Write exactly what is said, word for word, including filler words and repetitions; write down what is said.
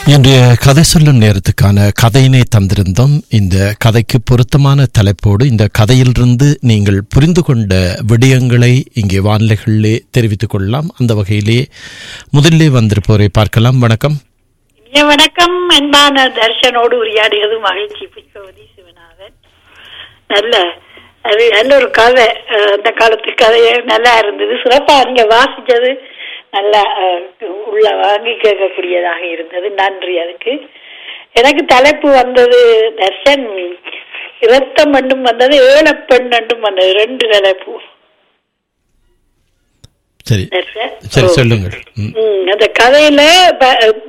இன்றைய கதை சொல்லும் நேரத்துக்கான கதையினை தந்திருந்தோம். இந்த கதைக்கு பொருத்தமான தலைப்போடு இந்த கதையிலிருந்து நீங்கள் புரிந்து கொண்ட விடயங்களை இங்கே வானிலைகளிலே தெரிவித்துக் கொள்ளலாம். அந்த வகையிலே முதலிலே வந்திருப்பவரை பார்க்கலாம். வணக்கம். வணக்கம். அன்பான தர்ஷனோடு உரையாடியது மகிழ்ச்சி. புஷ்பவதி சிவநாதன். நல்ல அது நல்ல ஒரு கதை. அந்த காலத்து கதையை நல்லா இருந்தது. சிறப்பா நீங்க வாசிச்சது நல்லா உள்ள வாங்கி கேட்கக்கூடியதாக இருந்தது. நன்றி. அதுக்கு எனக்கு தலைப்பு வந்தது தர்ஷன், இரத்தம் என்றும் வந்தது, ஏழப்பெண் என்றும் வந்தது. ரெண்டு தலைப்பு. சரி சரி சொல்லுங்கள். அந்த கதையில